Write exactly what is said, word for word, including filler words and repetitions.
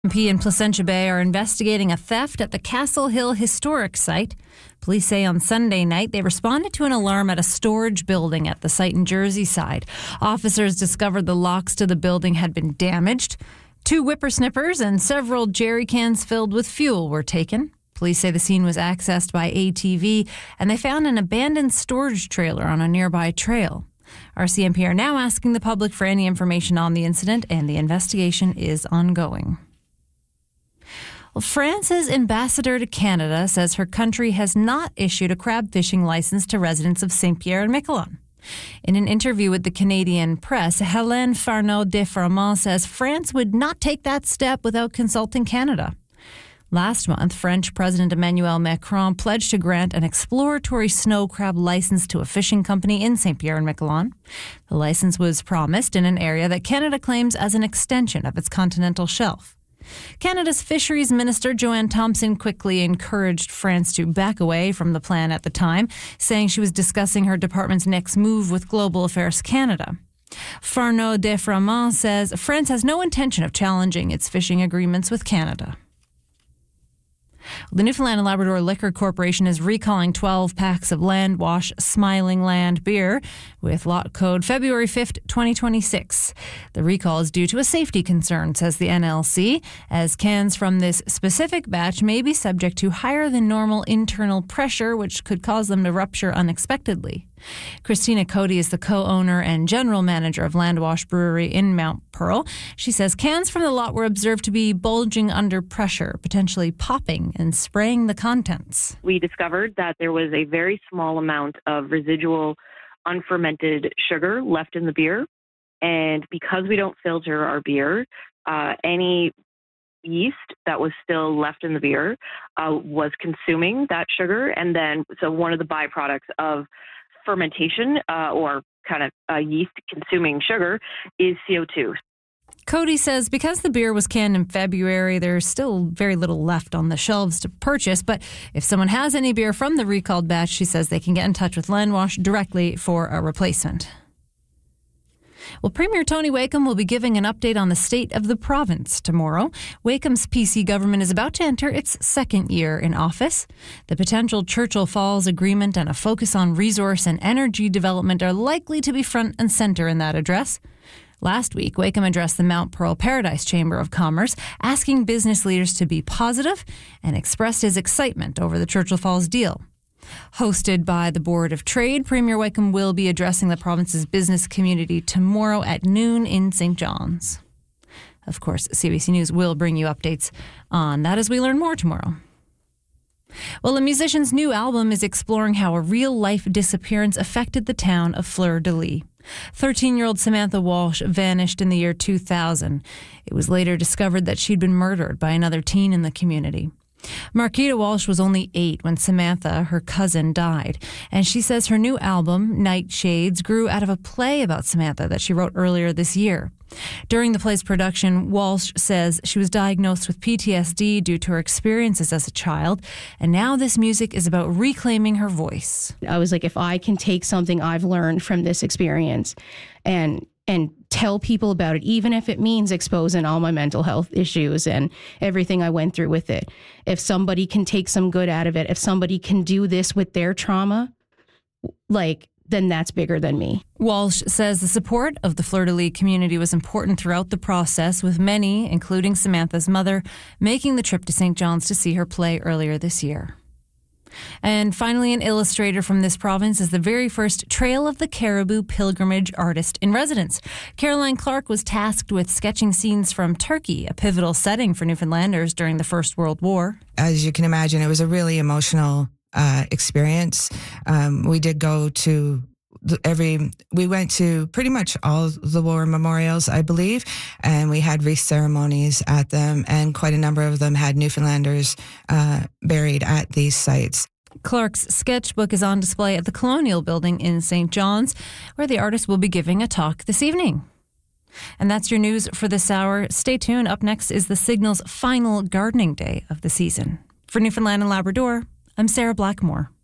M P and Placentia Bay are investigating a theft at the Castle Hill Historic Site. Police say on Sunday night they responded to an alarm at a storage building at the site in Jersey Side. Officers discovered the locks to the building had been damaged. Two whippersnippers and several jerry cans filled with fuel were taken. Police say the scene was accessed by A T V and they found an abandoned storage trailer on a nearby trail. R C M P are now asking the public for any information on the incident, and the investigation is ongoing. Well, France's ambassador to Canada says her country has not issued a crab fishing license to residents of Saint-Pierre and Miquelon. In an interview with the Canadian press, Hélène Farneau-Defremont says France would not take that step without consulting Canada. Last month, French President Emmanuel Macron pledged to grant an exploratory snow crab license to a fishing company in Saint-Pierre and Miquelon. The license was promised in an area that Canada claims as an extension of its continental shelf. Canada's Fisheries Minister Joanne Thompson quickly encouraged France to back away from the plan at the time, saying she was discussing her department's next move with Global Affairs Canada. Farneau-Defremont says France has no intention of challenging its fishing agreements with Canada. The Newfoundland and Labrador Liquor Corporation is recalling twelve packs of Landwash Smiling Land beer with lot code February fifth, twenty twenty-six. The recall is due to a safety concern, says the N L C, as cans from this specific batch may be subject to higher than normal internal pressure, which could cause them to rupture unexpectedly. Christina Cody is the co-owner and general manager of Landwash Brewery in Mount Pearl. She says cans from the lot were observed to be bulging under pressure, potentially popping and spraying the contents. We discovered that there was a very small amount of residual unfermented sugar left in the beer. And because we don't filter our beer, uh, any yeast that was still left in the beer uh, was consuming that sugar. And then, so one of the byproducts of fermentation uh, or kind of uh, yeast consuming sugar is C O two. Cody says because the beer was canned in February, there's still very little left on the shelves to purchase. But if someone has any beer from the recalled batch, she says they can get in touch with Landwash directly for a replacement. Well, Premier Tony Wakeham will be giving an update on the state of the province tomorrow. Wakeham's P C government is about to enter its second year in office. The potential Churchill Falls Agreement and a focus on resource and energy development are likely to be front and center in that address. Last week, Wakeham addressed the Mount Pearl Paradise Chamber of Commerce, asking business leaders to be positive, and expressed his excitement over the Churchill Falls deal. Hosted by the Board of Trade, Premier Wakeham will be addressing the province's business community tomorrow at noon in Saint John's. Of course, C B C News will bring you updates on that as we learn more tomorrow. Well, a musician's new album is exploring how a real-life disappearance affected the town of Fleur-de-Lis. thirteen-year-old Samantha Walsh vanished in the year two thousand. It was later discovered that she'd been murdered by another teen in the community. Marquita Walsh was only eight when Samantha, her cousin, died, and she says her new album, Night Shades, grew out of a play about Samantha that she wrote earlier this year. During the play's production, Walsh says she was diagnosed with P T S D due to her experiences as a child, and now this music is about reclaiming her voice. I was like, if I can take something I've learned from this experience and and tell people about it, even if it means exposing all my mental health issues and everything I went through with it. If somebody can take some good out of it, if somebody can do this with their trauma, like, then that's bigger than me. Walsh says the support of the Fleur-de-Lis community was important throughout the process, with many, including Samantha's mother, making the trip to Saint John's to see her play earlier this year. And finally, an illustrator from this province is the very first Trail of the Caribou pilgrimage artist in residence. Caroline Clark was tasked with sketching scenes from Turkey, a pivotal setting for Newfoundlanders during the First World War. As you can imagine, it was a really emotional uh, experience. Um, we did go to every, we went to pretty much all the war memorials, I believe, and we had wreath ceremonies at them, and quite a number of them had Newfoundlanders uh, buried at these sites. Clark's sketchbook is on display at the Colonial Building in Saint John's, where the artist will be giving a talk this evening. And that's your news for this hour. Stay tuned. Up next is the Signal's final gardening day of the season. For Newfoundland and Labrador, I'm Sarah Blackmore.